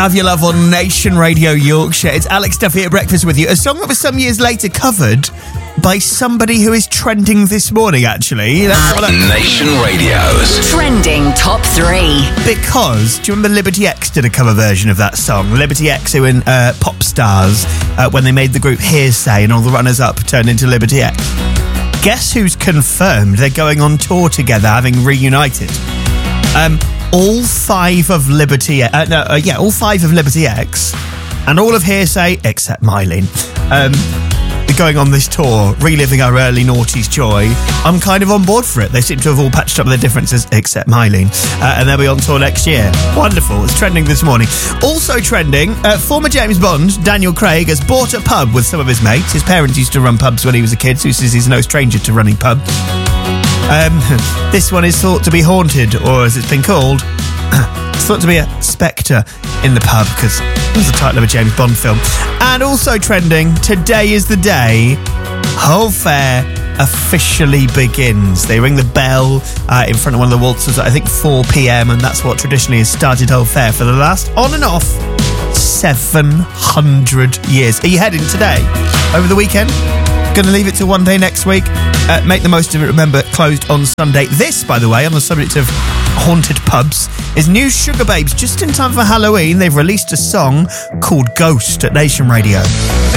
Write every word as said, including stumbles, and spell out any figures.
Have Your Love on Nation Radio Yorkshire. It's Alex Duffy at breakfast with you. A song that was some years later covered by somebody who is trending this morning, actually. That's what I... Nation Radio's Trending Top three. Because, do you remember Liberty X did a cover version of that song? Liberty X, who were uh, pop stars uh, when they made the group Hearsay and all the runners-up turned into Liberty X. Guess who's confirmed they're going on tour together, having reunited? Um... All five of Liberty... Uh, no, uh, yeah, all five of Liberty X and all of Hearsay, except Mylene, um, are going on this tour, reliving our early noughties joy. I'm kind of on board for it. They seem to have all patched up their differences, except Mylene. Uh, and they'll be on tour next year. Wonderful. It's trending this morning. Also trending, uh, former James Bond, Daniel Craig, has bought a pub with some of his mates. His parents used to run pubs when he was a kid, so he says he's no stranger to running pubs. Um, this one is thought to be haunted, or as it's been called, it's thought to be a spectre in the pub, because it was the title of a James Bond film. And also trending, today is the day Hull Fair officially begins. They ring the bell uh, in front of one of the waltzers at I think four p.m, and that's what traditionally has started Hull Fair for the last, on and off, seven hundred years. Are you heading today? Over the weekend? Going to leave it till one day next week. Uh, make the most of it. Remember, closed on Sunday. This, by the way, on the subject of haunted pubs, is new Sugar Babes. Just in time for Halloween, they've released a song called Ghost at Nation Radio.